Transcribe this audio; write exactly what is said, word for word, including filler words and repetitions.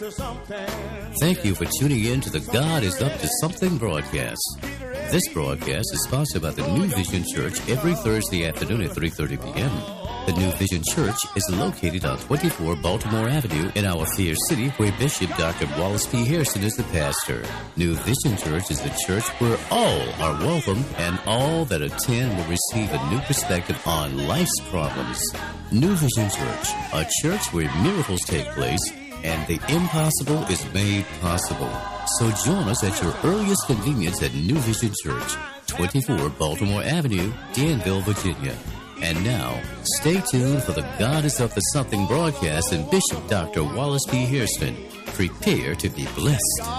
Thank you for tuning in to the God is Up to Something broadcast. This broadcast is sponsored by the New Vision Church every Thursday afternoon at three thirty p.m. The New Vision Church is located on twenty-four Baltimore Avenue in our fair city, where Bishop Doctor Wallace P. Harrison is the pastor. New Vision Church is a church where all are welcome and all that attend will receive a new perspective on life's problems. New Vision Church, a church where miracles take place and the impossible is made possible. So join us at your earliest convenience at New Vision Church, twenty-four Baltimore Avenue, Danville, Virginia. And now, stay tuned for the God is Up to Something broadcast and Bishop Doctor Wallace P. Harrison. Prepare to be blessed.